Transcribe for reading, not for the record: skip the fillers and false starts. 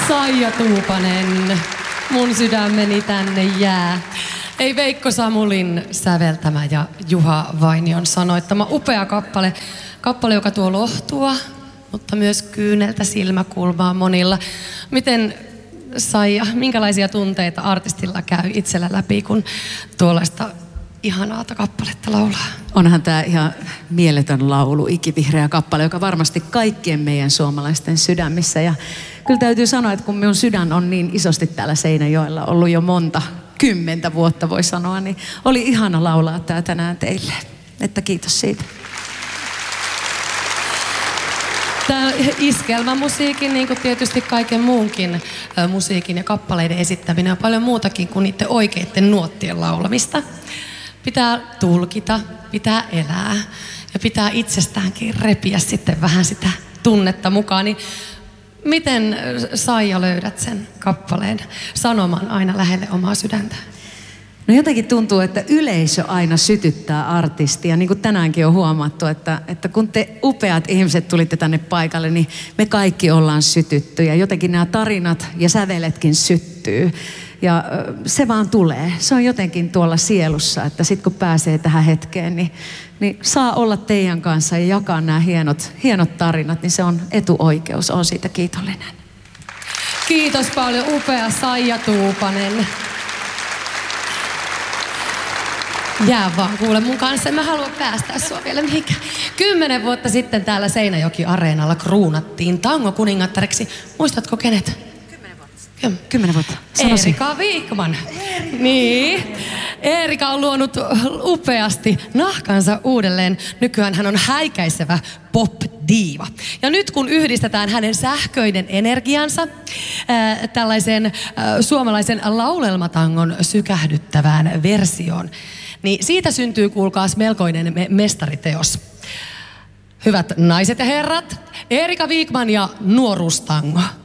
Saija Tuupanen, mun sydämeni tänne jää. Ei Veikko Samulin säveltämä ja Juha Vainion sanoittama upea kappale. Kappale, joka tuo lohtua, mutta myös kyyneltä silmäkulmaa monilla. Miten Saija, minkälaisia tunteita artistilla käy itsellä läpi, kun tuollaista ihanaata kappaletta laulaa? Onhan tämä ihan mieletön laulu, Ikivihreä kappale, joka varmasti kaikkien meidän suomalaisten sydämissä. Ja kyllä täytyy sanoa, että kun minun sydän on niin isosti täällä Seinäjoella ollut jo monta 10 vuotta voi sanoa, niin oli ihana laulaa tämä tänään teille. Että kiitos siitä. Tämä iskelmämusiikin, niin kuin tietysti kaiken muunkin musiikin ja kappaleiden esittäminen on paljon muutakin kuin niiden oikeiden nuottien laulamista. Pitää tulkita, pitää elää ja pitää itsestäänkin repiä sitten vähän sitä tunnetta mukaan. Niin miten Saija löydät sen kappaleen sanoman aina lähelle omaa sydäntä? No jotenkin tuntuu, että yleisö aina sytyttää artistia, niin kuin tänäänkin on huomattu, että kun te upeat ihmiset tulitte tänne paikalle, niin me kaikki ollaan sytytty ja jotenkin nämä tarinat ja säveletkin syttyy. Ja se vaan tulee. Se on jotenkin tuolla sielussa, että sit kun pääsee tähän hetkeen, niin saa olla teidän kanssa ja jakaa nämä hienot tarinat, niin se on etuoikeus. Olen siitä kiitollinen. Kiitos paljon, upea Saija Tuupanen. Jää vaan kuule mun kanssa, en mä halua päästää sua vielä mihinkään. 10 vuotta sitten täällä Seinäjoki-areenalla kruunattiin tango-kuningattareksi. Muistatko kenet? 10 vuotta. Sanoisin. Eerika Vikman. Niin. Eerika on luonut upeasti nahkansa uudelleen. Nykyään hän on häikäisevä pop-diiva. Ja nyt kun yhdistetään hänen sähköinen energiansa tällaisen suomalaisen laulelmatangon sykähdyttävään versioon, niin siitä syntyy, kuulkaas, melkoinen mestariteos. Hyvät naiset ja herrat, Eerika Vikman ja Nuoruustango.